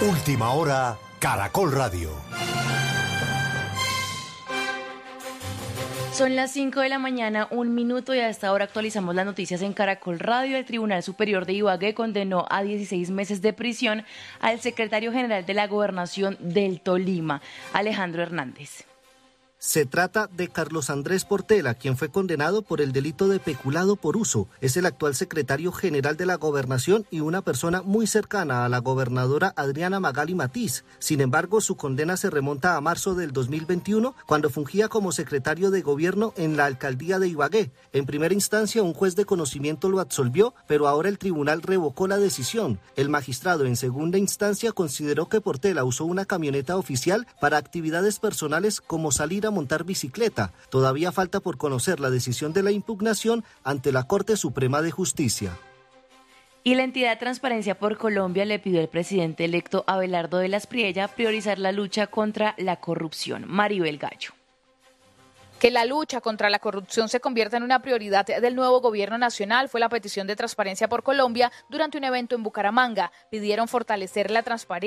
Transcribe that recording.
Última hora, Caracol Radio. Son las 5 de la mañana, 1 minuto, y a esta hora actualizamos las noticias en Caracol Radio. El Tribunal Superior de Ibagué condenó a 16 meses de prisión al secretario general de la Gobernación del Tolima, Alejandro Hernández. Se trata de Carlos Andrés Portela, quien fue condenado por el delito de peculado por uso. Es el actual secretario general de la Gobernación y una persona muy cercana a la gobernadora Adriana Magali Matiz. Sin embargo, su condena se remonta a marzo del 2021, cuando fungía como secretario de gobierno en la alcaldía de Ibagué. En primera instancia, un juez de conocimiento lo absolvió, pero ahora el tribunal revocó la decisión. El magistrado en segunda instancia consideró que Portela usó una camioneta oficial para actividades personales como salir a montar bicicleta. Todavía falta por conocer la decisión de la impugnación ante la Corte Suprema de Justicia. Y la entidad Transparencia por Colombia le pidió al presidente electo Abelardo de las Priella priorizar la lucha contra la corrupción. Maribel Gallo. Que la lucha contra la corrupción se convierta en una prioridad del nuevo gobierno nacional fue la petición de Transparencia por Colombia durante un evento en Bucaramanga. Pidieron fortalecer la transparencia